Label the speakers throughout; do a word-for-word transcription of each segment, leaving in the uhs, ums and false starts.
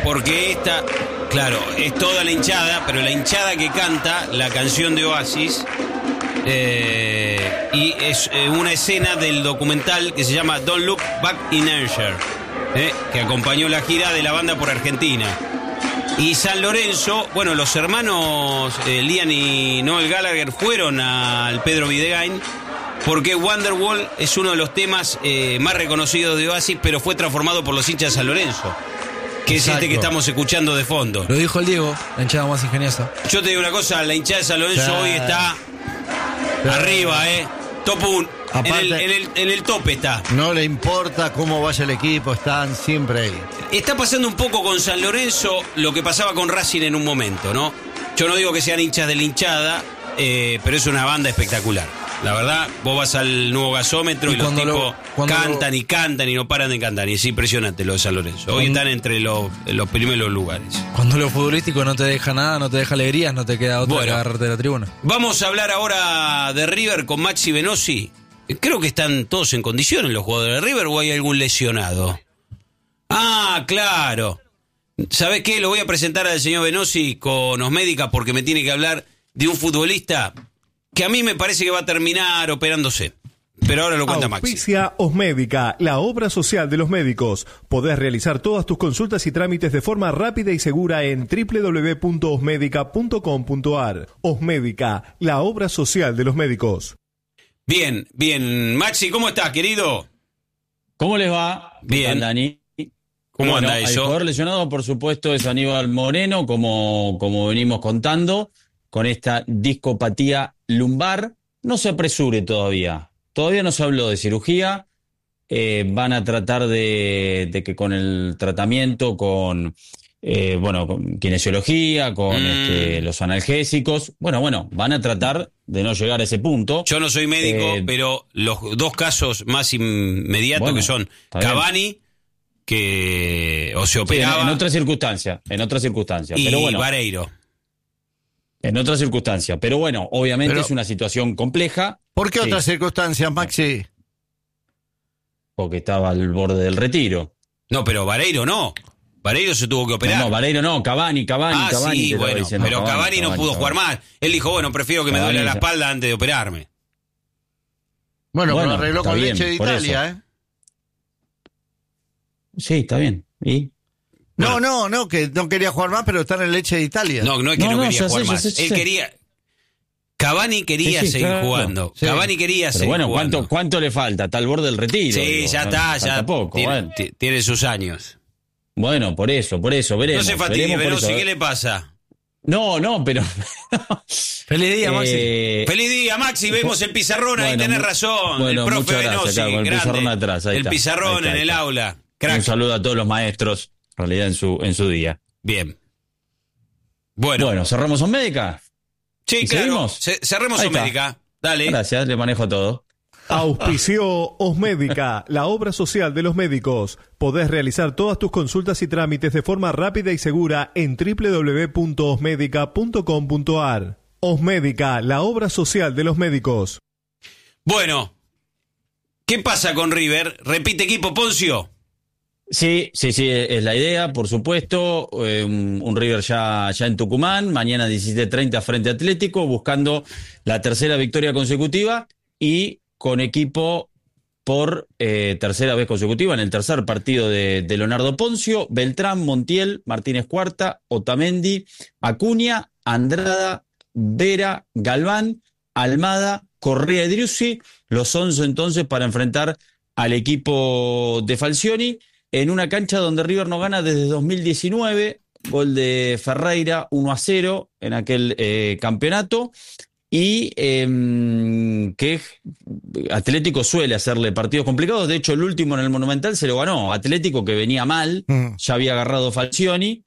Speaker 1: porque esta, claro, es toda la hinchada, pero la hinchada que canta la canción de Oasis, eh, y es eh, una escena del documental que se llama Don't Look Back in Anger, eh, que acompañó la gira de la banda por Argentina. Y San Lorenzo, bueno, los hermanos eh, Liam y Noel Gallagher fueron al Pedro Videgain, porque Wonderwall es uno de los temas eh, más reconocidos de Oasis, pero fue transformado por los hinchas de San Lorenzo, que Exacto. es este que estamos escuchando de fondo.
Speaker 2: Lo dijo el Diego, la hinchada más ingeniosa.
Speaker 1: Yo te digo una cosa, la hinchada de San Lorenzo sí. hoy está sí. arriba, ¿eh? Top uno. En el, en, el, en el tope está.
Speaker 3: No le importa cómo vaya el equipo, están siempre ahí.
Speaker 1: Está pasando un poco con San Lorenzo lo que pasaba con Racing en un momento, ¿no? Yo no digo que sean hinchas de la hinchada, eh, pero es una banda espectacular. La verdad, vos vas al nuevo gasómetro y, y los tipos lo, cantan lo... y cantan y no paran de cantar. Y es impresionante lo de San Lorenzo. Hoy están entre los, los primeros lugares.
Speaker 2: Cuando lo futbolístico no te deja nada, no te deja alegrías, no te queda otra bueno, que agarrarte de la tribuna.
Speaker 1: Vamos a hablar ahora de River con Maxi Venosi. Creo que están todos en condiciones los jugadores de River, o hay algún lesionado. Ah, claro. ¿Sabés qué? Lo voy a presentar al señor Venosi con Osmédica porque me tiene que hablar de un futbolista que a mí me parece que va a terminar operándose. Pero ahora lo cuenta Maxi.
Speaker 4: Auspicia Osmédica, la obra social de los médicos. Podés realizar todas tus consultas y trámites de forma rápida y segura en doble u doble u doble u punto osmédica punto com punto a r. Osmédica, la obra social de los médicos.
Speaker 1: Bien, bien. Maxi, ¿cómo estás, querido?
Speaker 5: ¿Cómo les va?
Speaker 1: Bien.
Speaker 5: Dani.
Speaker 1: ¿Cómo
Speaker 5: bueno,
Speaker 1: anda eso?
Speaker 5: El jugador lesionado, por supuesto, es Aníbal Moreno, como, como venimos contando, con esta discopatía lumbar. No se apresure todavía. Todavía no se habló de cirugía. Eh, van a tratar de, de que con el tratamiento, con... Eh, bueno, con kinesiología, con mm. este, los analgésicos. Bueno, bueno, van a tratar de no llegar a ese punto.
Speaker 1: Yo no soy médico, eh, pero los dos casos más inmediatos bueno, que son Cavani, bien. que o se operaba...
Speaker 5: Sí, en, en otras circunstancias, en otras circunstancias.
Speaker 1: Y
Speaker 5: pero bueno,
Speaker 1: Vareiro.
Speaker 5: En otras circunstancias, pero bueno, obviamente pero, es una situación compleja.
Speaker 3: ¿Por qué
Speaker 5: sí.
Speaker 3: otras circunstancias, Maxi?
Speaker 5: Porque estaba al borde del retiro.
Speaker 1: No, pero Vareiro no. Vareiro se tuvo que operar.
Speaker 5: No, no Vareiro no, Cavani, Cavani,
Speaker 1: ah,
Speaker 5: Cavani.
Speaker 1: Sí, bueno, diciendo, pero Cavani, Cavani no Cavani, pudo Cavani. jugar más. Él dijo, bueno, prefiero que Cavani, me duele la espalda antes de operarme.
Speaker 3: Bueno, bueno pero arregló con
Speaker 5: bien,
Speaker 3: leche de Italia, ¿eh?
Speaker 5: Sí, está bien. ¿Y?
Speaker 3: No,
Speaker 1: bueno.
Speaker 3: no, no, que no quería jugar más, pero está en leche de Italia.
Speaker 1: No, no es que no, no, no quería
Speaker 5: no,
Speaker 1: jugar
Speaker 5: sé,
Speaker 1: más.
Speaker 5: sé, sé,
Speaker 1: Él
Speaker 5: sé.
Speaker 1: quería... Cavani quería
Speaker 5: sí, sí,
Speaker 1: seguir
Speaker 5: claro,
Speaker 1: jugando.
Speaker 5: Sí.
Speaker 1: Cavani quería
Speaker 5: pero
Speaker 1: seguir
Speaker 5: bueno,
Speaker 1: jugando.
Speaker 5: ¿cuánto, ¿cuánto le falta? Está al borde del retiro.
Speaker 1: Sí,
Speaker 5: digo,
Speaker 1: ya
Speaker 5: no,
Speaker 1: está, ya.
Speaker 5: Poco,
Speaker 1: tiene,
Speaker 5: bueno.
Speaker 1: tiene sus años.
Speaker 5: Bueno, por eso, por eso, veremos.
Speaker 1: No se fatigue, Venosi, ¿qué
Speaker 5: ¿eh?
Speaker 1: le pasa?
Speaker 5: No, no, pero...
Speaker 2: Feliz día, Maxi.
Speaker 5: Eh,
Speaker 1: Feliz día, Maxi. Vemos el pizarrón, ahí
Speaker 5: bueno,
Speaker 1: tenés razón.
Speaker 5: Bueno,
Speaker 1: el profe
Speaker 5: gracias,
Speaker 1: Venosi,
Speaker 5: claro, con el
Speaker 1: grande.
Speaker 5: pizarrón atrás, ahí
Speaker 1: el
Speaker 5: está,
Speaker 1: pizarrón
Speaker 5: ahí está,
Speaker 1: en
Speaker 5: ahí
Speaker 1: el
Speaker 5: está.
Speaker 1: aula. Crack.
Speaker 5: Un saludo a todos los maestros, en realidad, en su, en su día.
Speaker 1: Bien. Bueno.
Speaker 5: Bueno, ¿cerramos Osmédica?
Speaker 1: Sí, claro. ¿Seguimos? C- cerremos Osmédica. Dale.
Speaker 5: Gracias, le manejo todo.
Speaker 4: Auspició Osmédica, la obra social de los médicos. Podés realizar todas tus consultas y trámites de forma rápida y segura en doble u doble u doble u punto osmédica punto com punto a r. Osmédica, la obra social de los médicos.
Speaker 1: Bueno, ¿qué pasa con River? ¿Repite equipo, Poncio?
Speaker 5: Sí, sí, sí, es la idea, por supuesto. Eh, un, un River ya, ya en Tucumán, mañana diecisiete treinta frente a Atlético, buscando la tercera victoria consecutiva y con equipo por eh, tercera vez consecutiva en el tercer partido de, de Leonardo Poncio, Beltrán, Montiel, Martínez Cuarta, Otamendi, Acuña, Andrada, Vera, Galván, Almada, Correa y Driussi, los once entonces para enfrentar al equipo de Falcioni en una cancha donde River no gana desde dos mil diecinueve, gol de Ferreira uno a cero en aquel eh, campeonato. Y eh, que Atlético suele hacerle partidos complicados. De hecho, el último en el Monumental se lo ganó. Atlético, que venía mal, mm. ya había agarrado Falcioni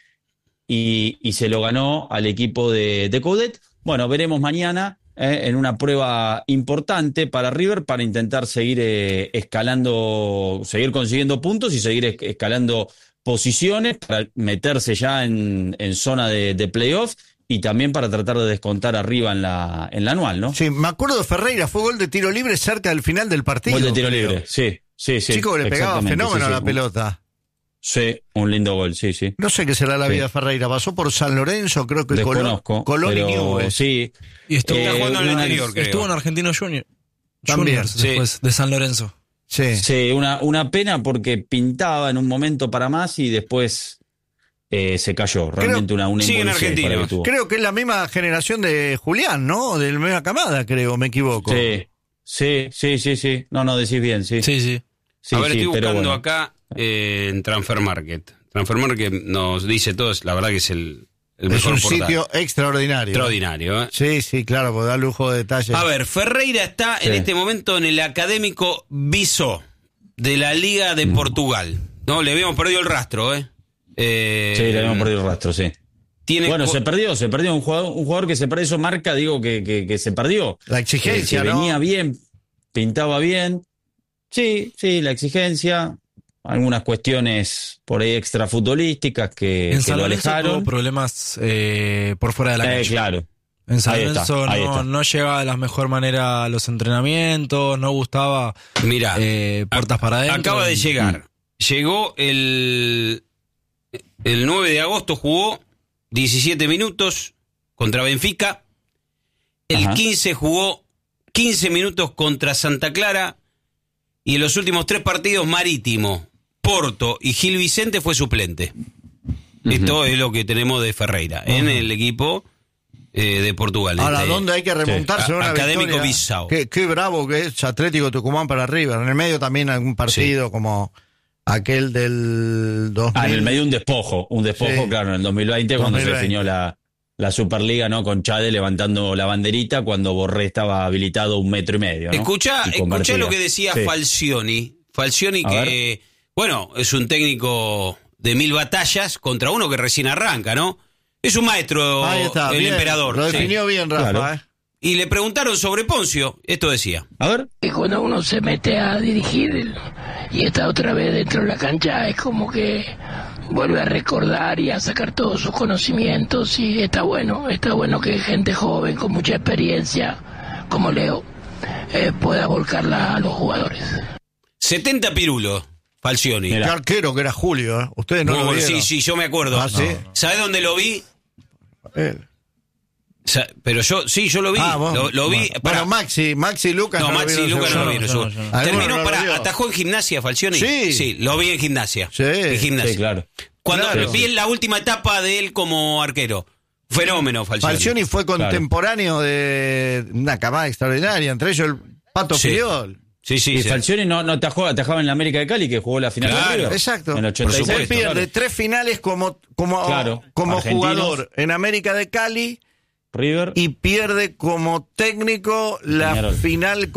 Speaker 5: y, y se lo ganó al equipo de, de Coudet. Bueno, veremos mañana eh, en una prueba importante para River para intentar seguir eh, escalando, seguir consiguiendo puntos y seguir es, escalando posiciones para meterse ya en, en zona de, de playoff. Y también para tratar de descontar arriba en la en la anual, ¿no?
Speaker 3: Sí, me acuerdo de Ferreira, fue gol de tiro libre cerca del final del partido.
Speaker 5: Gol de tiro libre, sí, sí, sí.
Speaker 3: Chico que le pegaba fenómeno sí, sí, a la pelota.
Speaker 5: Sí, un lindo gol, sí, sí.
Speaker 3: No sé qué será la
Speaker 5: Sí.
Speaker 3: vida de Ferreira. Pasó por San Lorenzo, creo que Colón,
Speaker 5: Desconozco,
Speaker 3: Colón y
Speaker 5: pero
Speaker 3: Newell's.
Speaker 5: sí.
Speaker 2: Y estuvo,
Speaker 5: Eh,
Speaker 1: Está jugando en el
Speaker 5: una-
Speaker 1: anterior, creo.
Speaker 2: estuvo en Argentino Junior.
Speaker 3: También,
Speaker 2: Juniors
Speaker 1: sí.
Speaker 2: después de San Lorenzo.
Speaker 3: Sí.
Speaker 5: Sí, una, una pena porque pintaba en un momento para más y después eh, se cayó. Realmente una, una
Speaker 1: Sigue en
Speaker 5: involución
Speaker 1: Argentina.
Speaker 5: para que tuvo.
Speaker 3: Creo que es la misma generación de Julián, ¿no? De la misma camada, creo, me equivoco.
Speaker 5: Sí, sí, sí, sí, sí. No, no, decís bien, sí.
Speaker 2: Sí, sí.
Speaker 5: Sí,
Speaker 1: a ver,
Speaker 5: sí,
Speaker 1: estoy
Speaker 5: pero
Speaker 1: buscando
Speaker 5: bueno.
Speaker 1: acá eh, en Transfer Market. Transfer Market nos dice todo, es- la verdad que es el, el
Speaker 3: Es
Speaker 1: mejor
Speaker 3: un
Speaker 1: portal.
Speaker 3: sitio extraordinario.
Speaker 1: Extraordinario, ¿eh?
Speaker 3: Sí, sí, claro, porque da lujo de detalles.
Speaker 1: A ver, Ferreira está
Speaker 5: Sí.
Speaker 1: en este momento en el Académico Visó de la Liga de Portugal. No, le habíamos perdido el rastro, ¿eh? eh
Speaker 5: Sí, le habíamos perdido el rastro, sí.
Speaker 1: Tiene
Speaker 5: Bueno,
Speaker 1: co-
Speaker 5: se perdió, se perdió. Un jugador, un jugador que se perdió, eso marca, digo, que, que, que se perdió.
Speaker 3: La exigencia,
Speaker 5: Eh, que
Speaker 3: ¿no?
Speaker 5: venía bien, pintaba bien. Sí, sí, la exigencia. Algunas cuestiones por ahí extrafutbolísticas que,
Speaker 2: En
Speaker 5: que
Speaker 2: San
Speaker 5: lo
Speaker 2: Lorenzo tuvo
Speaker 5: alejaron.
Speaker 2: problemas eh, por fuera de la
Speaker 5: Eh,
Speaker 2: cancha.
Speaker 5: claro.
Speaker 2: En San
Speaker 5: Ahí está,
Speaker 2: Lorenzo
Speaker 5: ahí
Speaker 2: no,
Speaker 5: está.
Speaker 2: no llegaba de la mejor manera a los entrenamientos, no gustaba
Speaker 1: Mirá,
Speaker 2: eh, puertas
Speaker 1: a-
Speaker 2: para adentro.
Speaker 1: acaba de
Speaker 2: y-
Speaker 1: llegar. Llegó el, el nueve de agosto, jugó diecisiete minutos contra Benfica. El
Speaker 5: Ajá.
Speaker 1: quince jugó quince minutos contra Santa Clara. Y en los últimos tres partidos, Marítimo, Porto y Gil Vicente fue suplente. Esto es lo que tenemos de Ferreira en el equipo eh, de Portugal.
Speaker 3: Ahora,
Speaker 1: Este,
Speaker 3: ¿dónde hay que remontarse
Speaker 1: Sí.
Speaker 3: a una
Speaker 1: Académico
Speaker 3: victoria?
Speaker 1: Bissau.
Speaker 3: Qué, qué bravo que es Atlético Tucumán para River. En el medio también algún partido como aquel del dos mil.
Speaker 5: Ah, en el medio un despojo, un despojo,
Speaker 3: Sí.
Speaker 5: claro, en el dos mil veinte cuando
Speaker 3: dos mil veinte.
Speaker 5: se definió la, la Superliga, ¿no? Con Chade levantando la banderita cuando Borré estaba habilitado un metro y medio, ¿no?
Speaker 1: Escuchá,
Speaker 5: Y
Speaker 1: escuchá
Speaker 5: convertía.
Speaker 1: lo que decía
Speaker 5: Sí.
Speaker 1: Falcioni. Falcioni
Speaker 5: A
Speaker 1: que, bueno, es un técnico de mil batallas contra uno que recién arranca, ¿no? Es un maestro,
Speaker 3: Ahí está,
Speaker 1: el
Speaker 3: bien.
Speaker 1: emperador.
Speaker 3: Lo
Speaker 1: sí.
Speaker 3: definió bien, Rafa.
Speaker 5: Claro.
Speaker 3: ¿eh?
Speaker 1: Y le preguntaron sobre Poncio, esto decía.
Speaker 5: A ver.
Speaker 6: Y cuando uno se mete a dirigir y está otra vez dentro de la cancha, es como que vuelve a recordar y a sacar todos sus conocimientos y está bueno, está bueno que gente joven con mucha experiencia, como Leo, eh, pueda volcarla a los jugadores.
Speaker 1: setenta pirulos, Falcioni.
Speaker 5: Mirá.
Speaker 3: Qué arquero que era Julio. ¿eh? Ustedes no
Speaker 1: Muy
Speaker 3: lo
Speaker 1: bueno,
Speaker 3: vieron.
Speaker 1: sí, sí, yo me acuerdo.
Speaker 3: Ah, ¿sí?
Speaker 1: ¿Sabés dónde lo vi?
Speaker 3: Eh.
Speaker 1: Sa- Pero yo, sí, yo lo vi.
Speaker 3: Ah, vos-
Speaker 1: lo, lo vi.
Speaker 3: Bueno,
Speaker 1: pará.
Speaker 3: bueno, Maxi, Maxi y Lucas.
Speaker 1: No,
Speaker 3: lo
Speaker 1: Maxi y
Speaker 3: vieron
Speaker 1: Lucas no lo
Speaker 3: seguro.
Speaker 1: vieron.
Speaker 2: yo no,
Speaker 1: seguro.
Speaker 2: yo no.
Speaker 3: ¿Alguno
Speaker 1: Terminó
Speaker 3: no lo
Speaker 1: para.
Speaker 3: vio?
Speaker 1: ¿Atajó en gimnasia, Falcioni?
Speaker 3: Sí.
Speaker 1: Sí, lo vi en gimnasia.
Speaker 3: Sí.
Speaker 1: En gimnasia.
Speaker 5: Sí, claro.
Speaker 1: Cuando
Speaker 3: Claro.
Speaker 1: vi la última etapa de él como arquero. Fenómeno, Falcioni.
Speaker 3: Falcioni fue contemporáneo de una camada extraordinaria, entre ellos el Pato
Speaker 1: Sí.
Speaker 3: Filiol.
Speaker 1: Sí, sí,
Speaker 5: Y
Speaker 1: sí.
Speaker 5: Falcioni no, no atajó, atajaba en la América de Cali, que jugó la final
Speaker 1: Claro.
Speaker 5: de River.
Speaker 3: Exacto.
Speaker 5: En el ochenta y
Speaker 1: Por
Speaker 5: seis.
Speaker 3: Él
Speaker 1: supuesto,
Speaker 3: pierde
Speaker 5: claro.
Speaker 3: tres finales como, como,
Speaker 5: Claro,
Speaker 3: como
Speaker 5: argentinos.
Speaker 3: jugador en América de Cali
Speaker 5: River.
Speaker 3: y pierde como técnico la
Speaker 5: Peñarol.
Speaker 3: final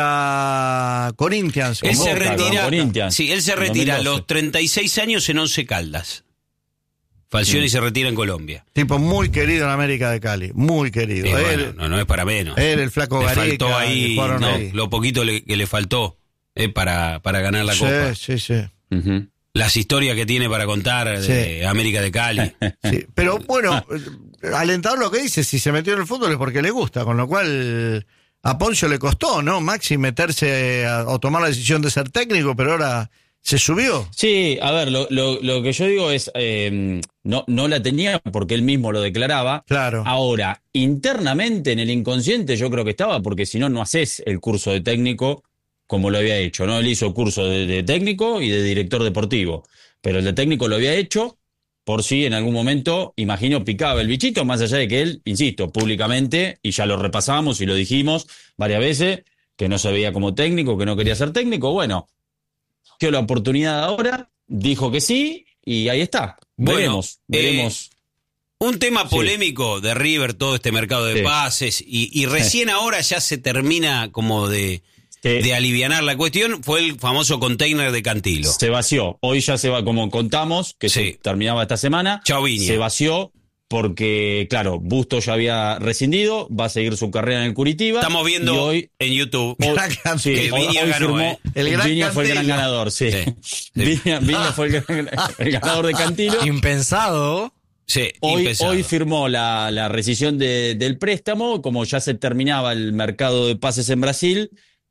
Speaker 3: contra Corinthians.
Speaker 1: Él
Speaker 3: como
Speaker 1: se
Speaker 5: Boca,
Speaker 1: retira.
Speaker 5: con Corinthians,
Speaker 1: Sí, él se
Speaker 5: en
Speaker 1: retira a
Speaker 5: dos mil doce.
Speaker 1: los treinta y seis años en Once Caldas. Falcioni se retira en Colombia.
Speaker 3: tipo muy querido en América de Cali, muy querido.
Speaker 1: Y bueno,
Speaker 3: él,
Speaker 1: no, no es para menos.
Speaker 3: él, el flaco
Speaker 1: le
Speaker 3: Gareca,
Speaker 1: faltó ahí,
Speaker 3: que jugaron
Speaker 1: no,
Speaker 3: ahí.
Speaker 1: lo poquito le- que le faltó eh, para, para ganar la
Speaker 3: Sí,
Speaker 1: Copa.
Speaker 3: sí, sí.
Speaker 5: Ujú.
Speaker 1: Las historias que tiene para contar de
Speaker 3: Sí.
Speaker 1: América de Cali.
Speaker 3: Sí, pero bueno, eh, alentador lo que dice, si se metió en el fútbol es porque le gusta, con lo cual a Poncio le costó, ¿no? Maxi meterse a- o tomar la decisión de ser técnico, pero ahora se subió.
Speaker 5: Sí, a ver, lo, lo, lo que yo digo es, eh, no, no la tenía porque él mismo lo declaraba.
Speaker 3: Claro.
Speaker 5: Ahora, internamente en el inconsciente yo creo que estaba, porque si no, no haces el curso de técnico como lo había hecho, ¿no? Él hizo curso de, de técnico y de director deportivo, pero el de técnico lo había hecho por si en algún momento, imagino, picaba el bichito, más allá de que él, insisto, públicamente, y ya lo repasamos y lo dijimos varias veces, que no se veía como técnico, que no quería ser técnico. Bueno, dio la oportunidad ahora, dijo que sí, y ahí está.
Speaker 1: Bueno,
Speaker 5: Veremos,
Speaker 1: eh,
Speaker 5: veremos.
Speaker 1: Un tema
Speaker 5: Sí.
Speaker 1: polémico de River, todo este mercado de
Speaker 5: Sí.
Speaker 1: pases, y, y recién ahora ya se termina como de,
Speaker 5: Que
Speaker 1: de alivianar la cuestión, fue el famoso container de Cantilo.
Speaker 5: se vació. Hoy ya se va, como contamos, que
Speaker 1: Sí.
Speaker 5: se terminaba esta semana.
Speaker 1: Chau, Viña.
Speaker 5: Se vació porque, claro, Bustos ya había rescindido, va a seguir su carrera en el Curitiba.
Speaker 1: Estamos
Speaker 5: y
Speaker 1: viendo
Speaker 5: hoy,
Speaker 1: en YouTube.
Speaker 5: hoy-
Speaker 3: Gran
Speaker 5: sí,
Speaker 3: Cantilo.
Speaker 1: que
Speaker 5: hoy-
Speaker 1: Viña
Speaker 5: hoy
Speaker 1: ganó,
Speaker 5: firmó-
Speaker 1: eh.
Speaker 3: El gran
Speaker 5: Viña fue el gran
Speaker 3: Cantilo.
Speaker 5: ganador, sí.
Speaker 1: Sí, sí.
Speaker 5: Viña, Viña fue el, gran- el ganador de Cantilo.
Speaker 2: Impensado.
Speaker 1: Sí,
Speaker 5: Hoy,
Speaker 1: impensado.
Speaker 5: hoy firmó la, la rescisión de- del préstamo, como ya se terminaba el mercado de pases en Brasil,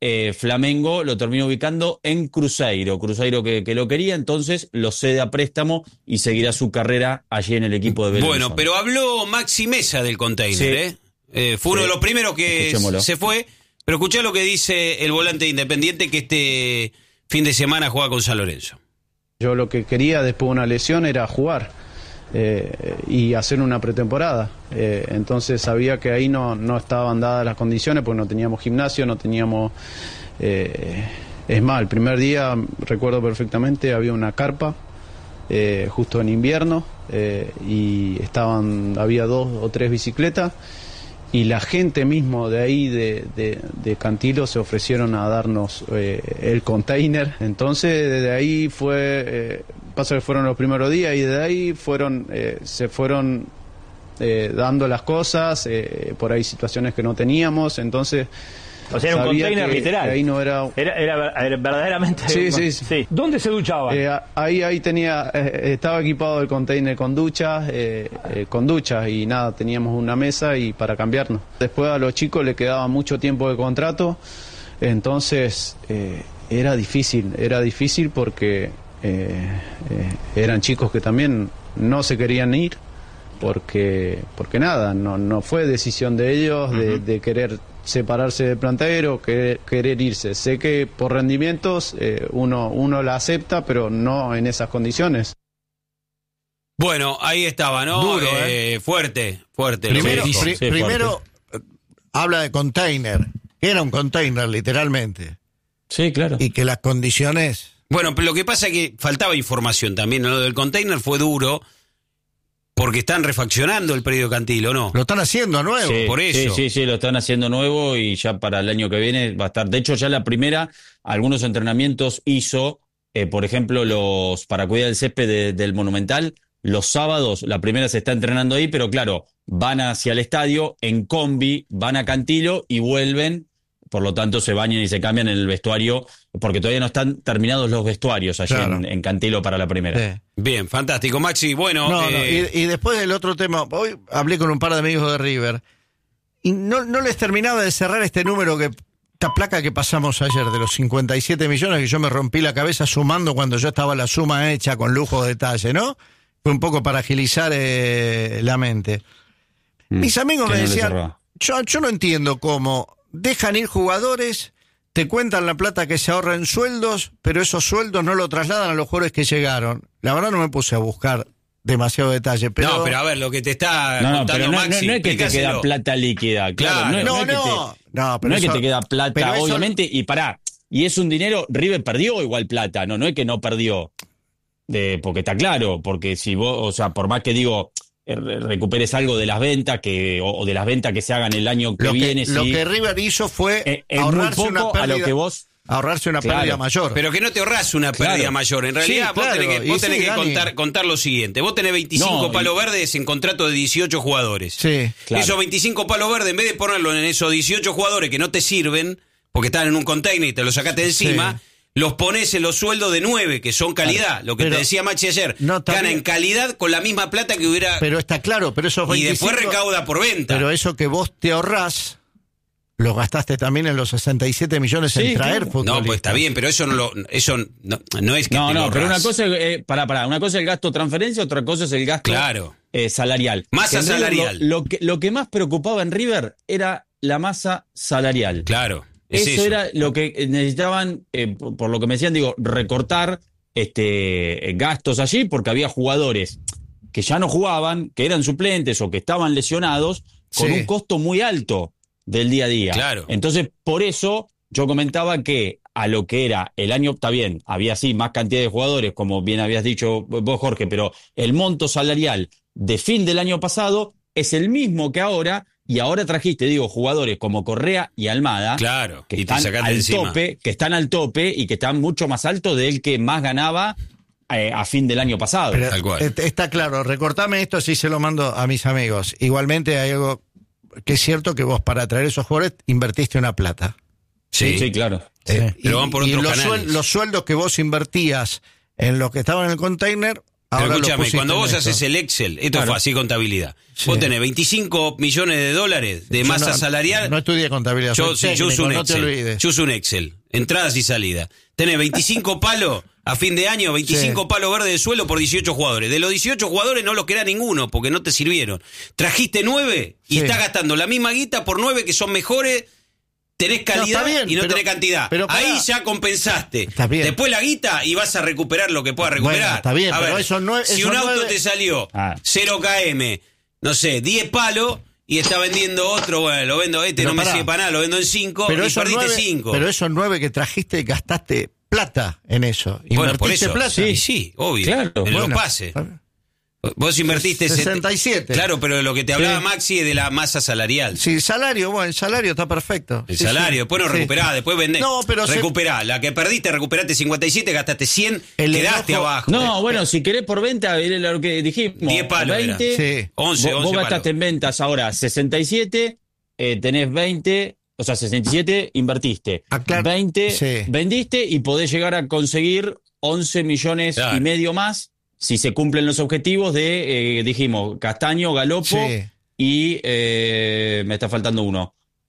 Speaker 5: eh, Flamengo lo terminó ubicando en Cruzeiro. Cruzeiro que, que lo quería, entonces lo cede a préstamo y seguirá su carrera allí en el equipo de Belo
Speaker 1: Bueno,
Speaker 5: Horizonte.
Speaker 1: pero habló Maxi Mesa del Container,
Speaker 5: Sí.
Speaker 1: ¿eh? Eh, fue uno
Speaker 5: Sí.
Speaker 1: de los primeros que
Speaker 5: Escuchémoslo.
Speaker 1: se fue. Pero escuchá lo que dice el volante de Independiente, que este fin de semana juega con San Lorenzo.
Speaker 7: Yo lo que quería después de una lesión era jugar eh, y hacer una pretemporada. Eh, entonces sabía que ahí no, no estaban dadas las condiciones porque no teníamos gimnasio, no teníamos... Eh, es más, el primer día, recuerdo perfectamente, había una carpa eh, justo en invierno eh, y estaban había dos o tres bicicletas. Y la gente mismo de ahí, de, de, de Cantilo, se ofrecieron a darnos eh, el container. Entonces, desde ahí fue, eh, pasa que fueron los primeros días y de ahí fueron, eh, se fueron eh, dando las cosas, eh, por ahí situaciones que no teníamos. Entonces,
Speaker 8: O sea, era un
Speaker 7: sabía
Speaker 8: container
Speaker 7: que
Speaker 8: literal.
Speaker 7: ahí no era...
Speaker 8: Era, era, era verdaderamente...
Speaker 7: Sí, sí, sí.
Speaker 8: ¿Dónde se duchaban?
Speaker 7: Eh, ahí ahí tenía eh, estaba equipado el container con duchas eh, eh, con duchas y nada, teníamos una mesa y para cambiarnos. Después a los chicos le quedaba mucho tiempo de contrato, entonces eh, era difícil era difícil porque eh, eh, eran chicos que también no se querían ir porque porque nada, no no fue decisión de ellos de, uh-huh. de querer separarse del plantel o querer, querer irse. Sé que por rendimientos eh, uno, uno la acepta, pero no en esas condiciones.
Speaker 1: Bueno, ahí estaba, ¿no?
Speaker 3: Duro,
Speaker 1: eh,
Speaker 3: ¿eh?
Speaker 1: Fuerte, fuerte.
Speaker 3: Primero,
Speaker 1: lo que dijo.
Speaker 3: pri-
Speaker 5: Sí,
Speaker 3: primero eh, habla de container, que era un container literalmente,
Speaker 5: Sí, claro.
Speaker 3: y que las condiciones...
Speaker 1: Bueno, pero lo que pasa es que faltaba información también. Lo del container fue duro porque están refaccionando el predio Cantilo, ¿no?
Speaker 3: Lo están haciendo a nuevo.
Speaker 5: Sí,
Speaker 1: por eso.
Speaker 5: Sí, sí, sí, lo están haciendo nuevo y ya para el año que viene va a estar. De hecho, ya la primera, algunos entrenamientos hizo, eh, por ejemplo, los para cuidar el césped de, del Monumental, los sábados, la primera se está entrenando ahí, pero claro, van hacia el estadio, en combi, van a Cantilo y vuelven, por lo tanto se bañan y se cambian en el vestuario, porque todavía no están terminados los vestuarios allí
Speaker 3: Claro.
Speaker 5: en, en Cantilo para la primera.
Speaker 3: Sí.
Speaker 1: Bien, fantástico, Maxi. Bueno,
Speaker 3: No, no,
Speaker 1: eh,
Speaker 3: y, y después del otro tema, hoy hablé con un par de amigos de River y no, no les terminaba de cerrar este número, que esta placa que pasamos ayer de los cincuenta y siete millones, que yo me rompí la cabeza sumando cuando ya estaba la suma hecha con lujo de detalle, ¿no? Fue un poco para agilizar eh, la mente.
Speaker 5: Mm,
Speaker 3: Mis amigos
Speaker 5: que
Speaker 3: me
Speaker 5: no le
Speaker 3: decían,
Speaker 5: cerraba.
Speaker 3: yo, yo no entiendo cómo dejan ir jugadores, te cuentan la plata que se ahorra en sueldos, pero esos sueldos no lo trasladan a los jugadores que llegaron. La verdad no me puse a buscar demasiado detalle, pero...
Speaker 1: no, pero a ver, lo que te está
Speaker 5: No, no,
Speaker 1: contando
Speaker 5: pero no, no,
Speaker 1: Maxi,
Speaker 5: no es que te
Speaker 1: explícaselo.
Speaker 5: queda plata líquida, claro.
Speaker 1: Claro.
Speaker 5: no,
Speaker 3: No,
Speaker 5: no, es que
Speaker 3: no,
Speaker 5: te-
Speaker 3: no, pero
Speaker 5: no es que
Speaker 3: eso-
Speaker 5: te queda
Speaker 3: pero
Speaker 5: plata,
Speaker 3: eso-
Speaker 5: obviamente, y pará, y es un dinero, River perdió igual plata, no, no es que no perdió, de, porque está claro, porque si vos, o sea, por más que digo, eh, re- recuperes algo de las ventas, que o, o de las ventas que se hagan el año que
Speaker 3: Lo que,
Speaker 5: viene,
Speaker 3: lo
Speaker 5: sí,
Speaker 3: que River hizo fue
Speaker 5: eh, es muy
Speaker 3: ahorrarse una
Speaker 5: poco a
Speaker 3: pérdida,
Speaker 5: lo que vos...
Speaker 3: ahorrarse una
Speaker 5: Claro.
Speaker 3: pérdida mayor.
Speaker 1: Pero que no te ahorras una pérdida
Speaker 5: Claro.
Speaker 1: mayor. En realidad,
Speaker 3: Sí,
Speaker 1: vos
Speaker 3: claro.
Speaker 1: tenés que,
Speaker 3: Y
Speaker 1: vos tenés
Speaker 3: sí,
Speaker 1: que
Speaker 3: Dani.
Speaker 1: contar, contar lo siguiente. Vos tenés veinticinco
Speaker 5: No, y-
Speaker 1: palos verdes en contrato de dieciocho jugadores.
Speaker 3: Sí.
Speaker 5: Claro.
Speaker 1: Esos veinticinco palos verdes, en vez de ponerlo en esos dieciocho jugadores que no te sirven, porque están en un container y te los sacaste de encima,
Speaker 3: Sí.
Speaker 1: los pones en los sueldos de nueve, que son calidad. Lo que
Speaker 3: Pero-
Speaker 1: te decía Machi ayer.
Speaker 3: No,
Speaker 1: gana
Speaker 3: también-
Speaker 1: en calidad con la misma plata que hubiera...
Speaker 3: Pero está claro, pero esos
Speaker 1: y
Speaker 3: veinticinco,
Speaker 1: después recauda por venta.
Speaker 3: pero eso que vos te ahorrás, lo gastaste también en los sesenta y siete millones
Speaker 5: Sí,
Speaker 3: en traer
Speaker 5: claro.
Speaker 3: futbolistas.
Speaker 1: No, pues está bien, pero eso no lo, eso no, no es que
Speaker 5: No,
Speaker 1: te lo
Speaker 5: no, pero una
Speaker 1: ahorrás.
Speaker 5: cosa es, eh, pará, pará, una cosa es el gasto transferencia, otra cosa es el gasto
Speaker 1: Claro.
Speaker 5: eh, salarial.
Speaker 1: Masa
Speaker 5: Que en River
Speaker 1: salarial.
Speaker 5: Lo, lo que, lo que más preocupaba en River era la masa salarial.
Speaker 1: Claro. Es
Speaker 5: Eso, era lo que necesitaban, eh, por, por lo que me decían, digo, recortar este, gastos allí, porque había jugadores que ya no jugaban, que eran suplentes o que estaban lesionados, con
Speaker 3: Sí.
Speaker 5: un costo muy alto del día a día.
Speaker 1: Claro.
Speaker 5: Entonces, por eso yo comentaba que a lo que era el año, está bien, había sí más cantidad de jugadores, como bien habías dicho vos, Jorge, pero el monto salarial de fin del año pasado es el mismo que ahora, y ahora trajiste, digo, jugadores como Correa y Almada,
Speaker 1: Claro.
Speaker 5: que
Speaker 1: Y te
Speaker 5: están
Speaker 1: sacaste
Speaker 5: al
Speaker 1: encima.
Speaker 5: tope, que están al tope y que están mucho más alto del que más ganaba eh, a fin del año pasado.
Speaker 3: Pero
Speaker 1: Tal cual.
Speaker 3: est- está claro, recortame esto, así se lo mando a mis amigos. Igualmente hay algo que es cierto, que vos para traer esos jugadores invertiste una plata.
Speaker 1: Sí.
Speaker 5: sí, claro.
Speaker 3: Eh,
Speaker 1: pero van por
Speaker 3: y
Speaker 1: otros
Speaker 3: los,
Speaker 1: canales.
Speaker 3: suel- los sueldos que vos invertías en los que estaban en el container, Ahora
Speaker 1: Pero
Speaker 3: lo
Speaker 1: escúchame,
Speaker 3: pusiste
Speaker 1: cuando
Speaker 3: en
Speaker 1: vos
Speaker 3: esto.
Speaker 1: haces el Excel, esto
Speaker 2: Claro.
Speaker 1: fue así contabilidad.
Speaker 3: Sí.
Speaker 1: Vos tenés veinticinco millones de dólares de
Speaker 3: Yo
Speaker 1: masa
Speaker 3: no-
Speaker 1: salarial.
Speaker 3: No estudié contabilidad.
Speaker 1: Yo,
Speaker 3: soy
Speaker 1: sí, yo uso
Speaker 3: técnico,
Speaker 1: un
Speaker 3: no te
Speaker 1: Excel.
Speaker 3: olvides.
Speaker 1: Yo uso un Excel. Entradas y salidas. Tenés veinticinco palos a fin de año, veinticinco
Speaker 3: Sí.
Speaker 1: palos verdes de suelo por dieciocho jugadores. De los dieciocho jugadores no los queda ninguno porque no te sirvieron. Trajiste nueve y
Speaker 3: Sí.
Speaker 1: estás gastando la misma guita por nueve que son mejores. Tenés calidad
Speaker 3: No, está bien,
Speaker 1: y no
Speaker 3: pero-
Speaker 1: tenés cantidad.
Speaker 3: pero pará.
Speaker 1: Ahí ya compensaste.
Speaker 3: Está bien.
Speaker 1: Después la guita y vas a recuperar lo que puedas recuperar.
Speaker 3: Bueno, está bien,
Speaker 1: A
Speaker 3: pero
Speaker 1: ver,
Speaker 3: esos nueve-
Speaker 1: si
Speaker 3: esos
Speaker 1: un auto
Speaker 3: nueve-
Speaker 1: te salió
Speaker 5: Ah.
Speaker 1: cero kilómetros, no sé, diez palos y está vendiendo otro, bueno, lo vendo este,
Speaker 3: Pero
Speaker 1: no me
Speaker 3: pará.
Speaker 1: sirve para nada, lo vendo en cinco
Speaker 3: Pero
Speaker 1: y
Speaker 3: esos
Speaker 1: perdiste
Speaker 3: nueve,
Speaker 1: cinco.
Speaker 3: pero esos nueve que trajiste gastaste plata en eso.
Speaker 1: Bueno, por
Speaker 3: Invertiste
Speaker 1: eso.
Speaker 3: plata.
Speaker 1: Sí, sí, obvio.
Speaker 5: Claro.
Speaker 1: En
Speaker 3: Bueno,
Speaker 1: los pases. Vos invertiste
Speaker 3: sesenta y siete.
Speaker 1: Claro, pero lo que te hablaba
Speaker 3: Sí.
Speaker 1: Maxi es de la masa salarial.
Speaker 3: Sí, salario, bueno, el salario está perfecto.
Speaker 1: El
Speaker 3: Sí,
Speaker 1: salario,
Speaker 3: sí.
Speaker 1: después no
Speaker 3: Sí.
Speaker 1: recuperás, después vendés.
Speaker 3: No, pero se-
Speaker 1: recuperá. La que perdiste, recuperaste cincuenta y siete, gastaste cien,
Speaker 3: El
Speaker 1: quedaste
Speaker 3: enojo-
Speaker 1: abajo.
Speaker 5: No, bueno, si querés por venta, era lo que dijimos.
Speaker 1: diez palos era.
Speaker 5: veinte,
Speaker 3: Sí.
Speaker 1: once,
Speaker 5: vos,
Speaker 1: once
Speaker 5: vos
Speaker 1: palos.
Speaker 5: gastaste en ventas ahora sesenta y siete, eh, tenés veinte, o sea, sesenta y siete invertiste.
Speaker 3: Aclar-
Speaker 5: veinte
Speaker 3: Sí.
Speaker 5: vendiste y podés llegar a conseguir once millones
Speaker 1: Claro.
Speaker 5: y medio más si se cumplen los objetivos de, eh, dijimos, Castaño, Galopo
Speaker 3: Sí.
Speaker 5: y eh, me está faltando uno.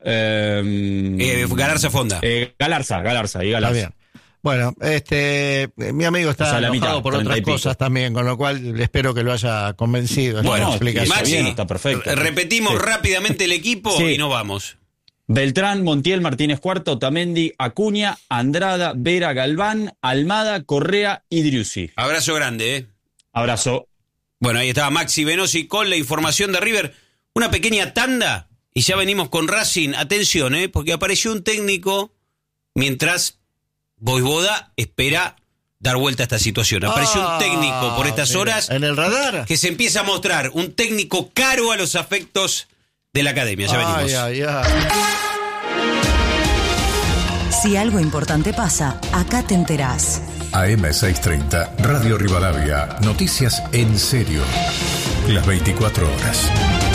Speaker 5: Eh,
Speaker 1: Eh, Galarza Fonda.
Speaker 5: eh, Galarza, Galarza y
Speaker 3: Está
Speaker 5: Galarza.
Speaker 3: bien. Bueno, este, eh, mi amigo está
Speaker 5: O sea, la
Speaker 3: enojado
Speaker 5: mitad,
Speaker 3: por
Speaker 5: treinta
Speaker 3: otras
Speaker 5: y pico.
Speaker 3: cosas también, con lo cual espero que lo haya convencido. esta
Speaker 1: Bueno,
Speaker 3: explicación.
Speaker 5: está
Speaker 1: Maxi,
Speaker 5: bien, está perfecto.
Speaker 1: repetimos
Speaker 5: Sí.
Speaker 1: rápidamente el equipo
Speaker 5: Sí.
Speaker 1: y nos vamos.
Speaker 5: Beltrán, Montiel, Martínez Cuarto, Otamendi, Acuña, Andrada, Vera, Galván, Almada, Correa y Driussi.
Speaker 1: Abrazo grande, ¿eh?
Speaker 5: Abrazo.
Speaker 1: Bueno, ahí estaba Maxi Venosi con la información de River. Una pequeña tanda y ya venimos con Racing. Atención, ¿eh? Porque apareció un técnico mientras Voivoda espera dar vuelta a esta situación. Apareció
Speaker 3: Ah,
Speaker 1: un técnico por estas
Speaker 3: mira,
Speaker 1: horas
Speaker 3: ¿En el radar?
Speaker 1: que se empieza a mostrar. Un técnico caro a los afectos de la academia. Ya venimos.
Speaker 3: Ay, ay, ay.
Speaker 9: Si algo importante pasa, acá te enterás.
Speaker 10: A M seiscientos treinta, Radio Rivadavia. Noticias en serio. Las veinticuatro horas.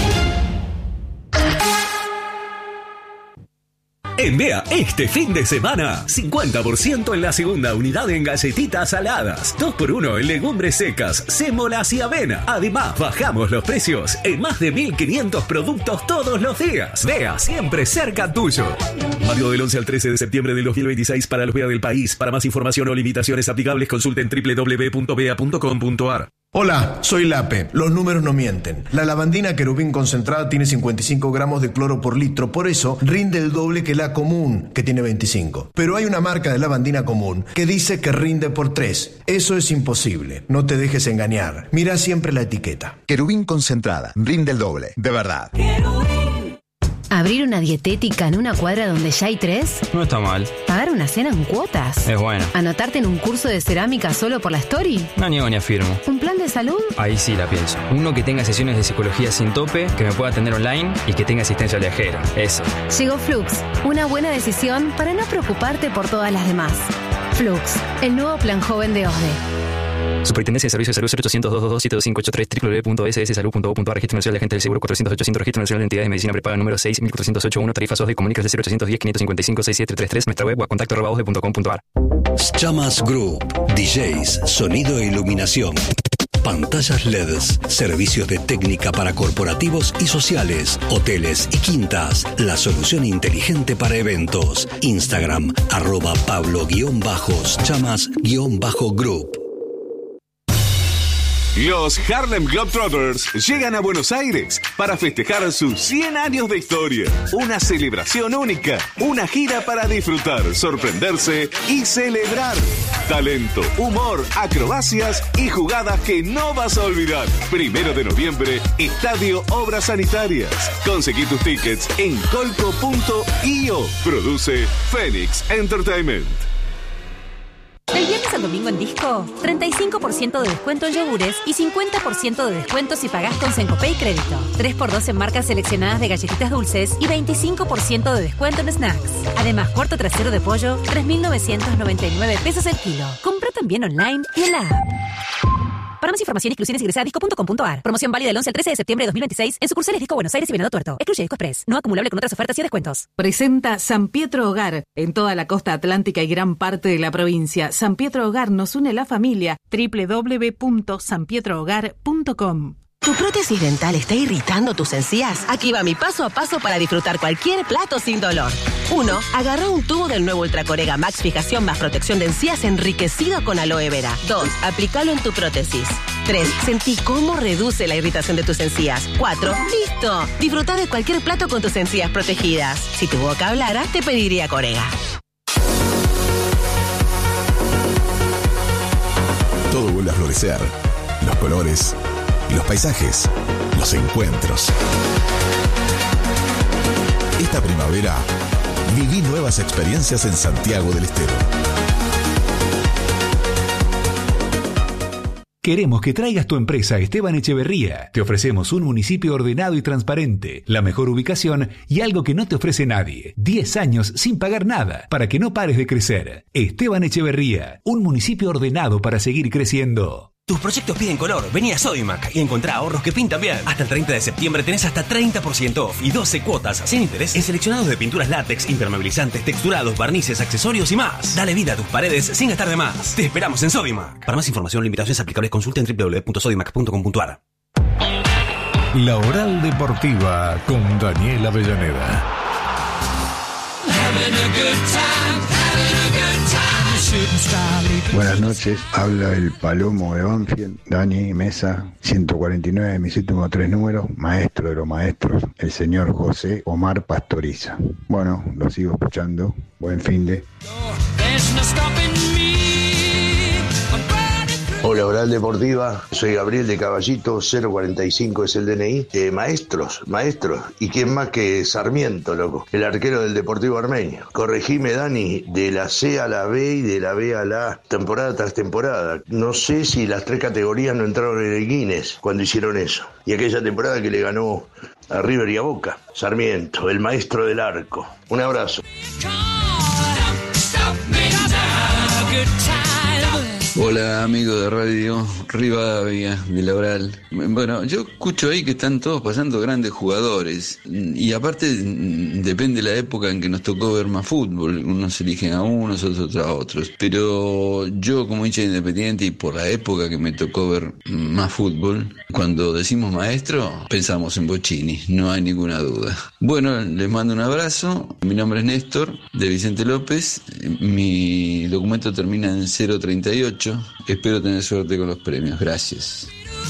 Speaker 11: En Bea, este fin de semana, cincuenta por ciento en la segunda unidad en galletitas saladas, dos por uno en legumbres secas, sémolas y avena. Además, bajamos los precios en más de mil quinientos productos todos los días. Bea, siempre cerca tuyo. Válido del once al trece de septiembre del dos mil veintiséis para los Bea del país. Para más información o limitaciones aplicables, consulten doble u doble u doble u punto bea punto com punto a r.
Speaker 12: Hola, soy Lape. Los números no mienten. La lavandina querubín concentrada tiene cincuenta y cinco gramos de cloro por litro, por eso rinde el doble que la común, que tiene veinticinco. Pero hay una marca de lavandina común que dice que rinde por tres. Eso es imposible. No te dejes engañar. Mira siempre la etiqueta.
Speaker 13: Querubín concentrada, rinde el doble, de verdad.
Speaker 14: ¿Abrir una dietética en una cuadra donde ya hay tres?
Speaker 15: No está mal.
Speaker 14: ¿Pagar una cena en cuotas?
Speaker 15: Es bueno.
Speaker 14: ¿Anotarte en un curso de cerámica solo por la story?
Speaker 15: No niego ni afirmo.
Speaker 14: ¿Un plan de salud?
Speaker 15: Ahí sí la pienso. Uno que tenga sesiones de psicología sin tope, que me pueda atender online y que tenga asistencia viajera. Eso.
Speaker 14: Llegó Flux, una buena decisión para no preocuparte por todas las demás. Flux, el nuevo plan joven de O S D E.
Speaker 15: Superintendencia de Servicios de Salud cero ochocientos, doscientos veintidós, siete dos cinco ocho tres, doble u doble u doble u punto ese ese salud punto gov punto a r. Registro Nacional de Agentes del Seguro cuatrocientos ochocientos, Registro Nacional de Entidades de Medicina Prepaga número seis mil cuatrocientos ochenta y uno, tarifas O S D E, comunicas de cero ochocientos diez, quinientos cincuenta y cinco, sesenta y siete treinta y tres, nuestra web o a contacto arroba osde punto com punto a r.
Speaker 16: Chamas Group, D Js, sonido e iluminación. Pantallas L E Ds, servicios de técnica para corporativos y sociales, hoteles y quintas, la solución inteligente para eventos. Instagram, arroba Pablo-Bajos, Chamas-Group.
Speaker 17: Los Harlem Globetrotters llegan a Buenos Aires para festejar sus cien años de historia. Una celebración única, una gira para disfrutar, sorprenderse y celebrar. Talento, humor, acrobacias y jugadas que no vas a olvidar. Primero de noviembre, Estadio Obras Sanitarias. Conseguí tus tickets en colco punto io. Produce Phoenix Entertainment.
Speaker 18: Del viernes al domingo en Disco, treinta y cinco por ciento de descuento en yogures y cincuenta por ciento de descuento si pagás con Sencopay Crédito. tres por dos en marcas seleccionadas de galletitas dulces y veinticinco por ciento de descuento en snacks. Además, cuarto trasero de pollo, tres mil novecientos noventa y nueve pesos el kilo. Compra también online y en la app. Para más información, exclusiones ingresa a disco punto com punto ar. Promoción válida del once al trece de septiembre de dos mil veintiséis en sucursales Disco Buenos Aires y Venado Tuerto. Excluye Disco Express. No acumulable con otras ofertas y descuentos.
Speaker 19: Presenta San Pietro Hogar. En toda la costa atlántica y gran parte de la provincia, San Pietro Hogar nos une la familia. doble u doble u doble u punto san pietro hogar punto com.
Speaker 20: ¿Tu prótesis dental está irritando tus encías? Aquí va mi paso a paso para disfrutar cualquier plato sin dolor. uno. Agarra un tubo del nuevo Ultracorega Max Fijación más protección de encías enriquecido con aloe vera. dos. Aplícalo en tu prótesis. tres. Sentí cómo reduce la irritación de tus encías. cuatro. ¡Listo! Disfruta de cualquier plato con tus encías protegidas. Si tu boca hablara, te pediría Corega.
Speaker 21: Todo vuelve a florecer. Los colores, los paisajes, los encuentros. Esta primavera, viví nuevas experiencias en Santiago del Estero.
Speaker 22: Queremos que traigas tu empresa a Esteban Echeverría. Te ofrecemos un municipio ordenado y transparente, la mejor ubicación y algo que no te ofrece nadie. diez años sin pagar nada para que no pares de crecer. Esteban Echeverría, un municipio ordenado para seguir creciendo.
Speaker 23: Tus proyectos piden color. Vení a Sodimac y encontrá ahorros que pintan bien. Hasta el treinta de septiembre tenés hasta treinta por ciento off y doce cuotas sin interés en seleccionados de pinturas látex, impermeabilizantes, texturados, barnices, accesorios y más. Dale vida a tus paredes sin gastar de más. Te esperamos en Sodimac. Para más información, limitaciones aplicables, consulta en doble u doble u doble u punto sodimac punto com punto ar.
Speaker 10: La Oral Deportiva con Daniel Avellaneda.
Speaker 24: Buenas noches, habla el Palomo de Banfield, Dani Mesa, ciento cuarenta y nueve de mis últimos tres números, maestro de los maestros, el señor José Omar Pastoriza. Bueno, lo sigo escuchando, buen fin de...
Speaker 25: Hola, Oral Deportiva, soy Gabriel de Caballito, cero cuarenta y cinco es el D N I. Eh, maestros, maestros, ¿y quién más que Sarmiento, loco? El arquero del Deportivo Armenio. Corregime, Dani, de la C a la B y de la B a la A, temporada tras temporada. No sé si las tres categorías no entraron en el Guinness cuando hicieron eso. Y aquella temporada que le ganó a River y a Boca. Sarmiento, el maestro del arco. Un abrazo.
Speaker 26: Hola, amigo de Radio Rivadavia de la Oral. Bueno, yo escucho ahí que están todos pasando grandes jugadores y aparte depende de la época en que nos tocó ver más fútbol. Unos eligen a unos, otros a otros. Pero yo como hincha independiente y por la época que me tocó ver más fútbol, cuando decimos maestro, pensamos en Bocini, no hay ninguna duda. Bueno, les mando un abrazo. Mi nombre es Néstor, de Vicente López. Mi documento termina en cero treinta y ocho. Espero tener suerte con los premios. Gracias.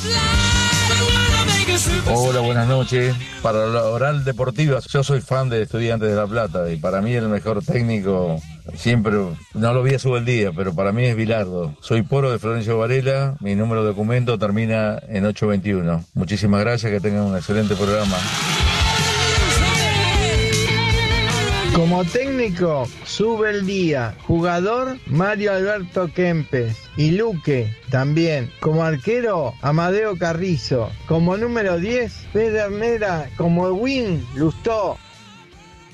Speaker 27: Hola, buenas noches. Para la Oral Deportiva, yo soy fan de Estudiantes de La Plata y para mí el mejor técnico, siempre, no lo vi a su el día, pero para mí es Bilardo. Soy Poro de Florencio Varela, mi número de documento termina en ocho veintiuno. Muchísimas gracias, que tengan un excelente programa.
Speaker 28: Como técnico, sube el día. Jugador, Mario Alberto Kempes. Y Luque, también. Como arquero, Amadeo Carrizo. Como número diez, Pedernera. Como win, Lustó.